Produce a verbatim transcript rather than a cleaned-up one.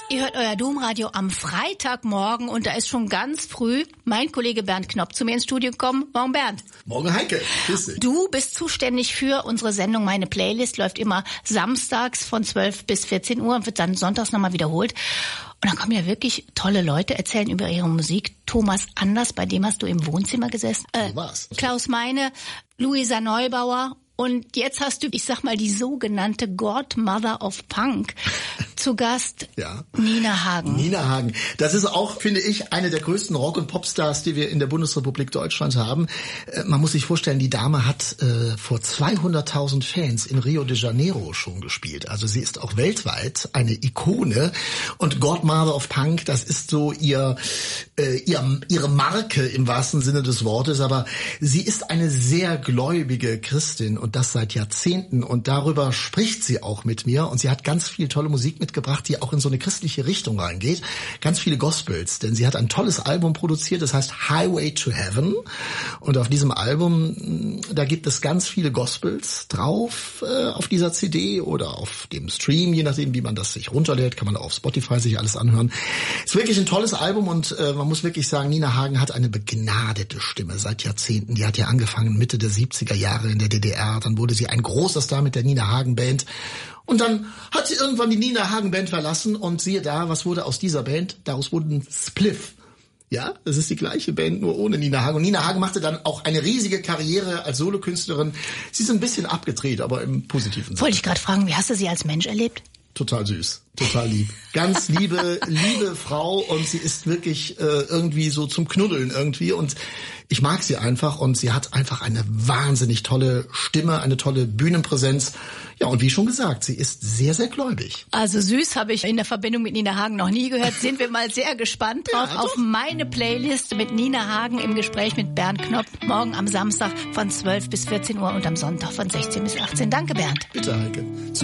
Ihr hört euer Domradio am Freitagmorgen und da ist schon ganz früh mein Kollege Bernd Knopp zu mir ins Studio gekommen. Morgen, Bernd. Morgen, Heike. Grüß dich. Du bist zuständig für unsere Sendung. Meine Playlist läuft immer samstags von zwölf bis vierzehn Uhr und wird dann sonntags nochmal wiederholt. Und da kommen ja wirklich tolle Leute, erzählen über ihre Musik. Thomas Anders, bei dem hast du im Wohnzimmer gesessen. Äh, so war's. Klaus Meine, Luisa Neubauer. Und jetzt hast du, ich sag mal, die sogenannte Godmother of Punk zu Gast, ja. Nina Hagen. Nina Hagen. Das ist auch, finde ich, eine der größten Rock- und Popstars, die wir in der Bundesrepublik Deutschland haben. Äh, man muss sich vorstellen, die Dame hat äh, vor zweihunderttausend Fans in Rio de Janeiro schon gespielt. Also sie ist auch weltweit eine Ikone. Und Godmother of Punk, das ist so ihr, äh, ihr ihre Marke im wahrsten Sinne des Wortes. Aber sie ist eine sehr gläubige Christin. Und das seit Jahrzehnten. Und darüber spricht sie auch mit mir. Und sie hat ganz viel tolle Musik mitgebracht, die auch in so eine christliche Richtung reingeht. Ganz viele Gospels. Denn sie hat ein tolles Album produziert, das heißt Highway to Heaven. Und auf diesem Album, da gibt es ganz viele Gospels drauf, äh, auf dieser C D oder auf dem Stream, je nachdem, wie man das sich runterlädt, kann man auf Spotify sich alles anhören. Ist wirklich ein tolles Album und äh, man muss wirklich sagen, Nina Hagen hat eine begnadete Stimme seit Jahrzehnten. Die hat ja angefangen Mitte der siebziger Jahre in der D D R. Dann wurde sie ein großer Star mit der Nina Hagen Band. Und dann hat sie irgendwann die Nina Hagen Band verlassen und siehe da, was wurde aus dieser Band? Daraus wurde ein Spliff. Ja, das ist die gleiche Band, nur ohne Nina Hagen. Und Nina Hagen machte dann auch eine riesige Karriere als Solokünstlerin. Sie ist ein bisschen abgedreht, aber im positiven Sinne. Wollte ich gerade fragen, wie hast du sie als Mensch erlebt? Total süß, total lieb. Ganz liebe, liebe Frau und sie ist wirklich äh, irgendwie so zum Knuddeln irgendwie und ich mag sie einfach und sie hat einfach eine wahnsinnig tolle Stimme, eine tolle Bühnenpräsenz. Ja, und wie schon gesagt, sie ist sehr, sehr gläubig. Also süß habe ich in der Verbindung mit Nina Hagen noch nie gehört. Sind wir mal sehr gespannt drauf Ja, auf meine Playlist mit Nina Hagen im Gespräch mit Bernd Knopp. Morgen am Samstag von zwölf bis vierzehn Uhr und am Sonntag von sechzehn bis achtzehn. Danke, Bernd. Bitte, Heike.